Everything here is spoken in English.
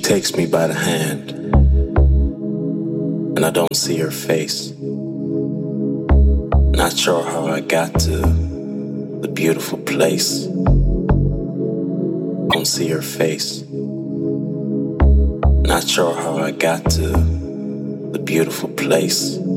takes me by the hand, and I don't see her face. Not sure how I got to the beautiful place. Don't see her face. Not sure how I got to the beautiful place.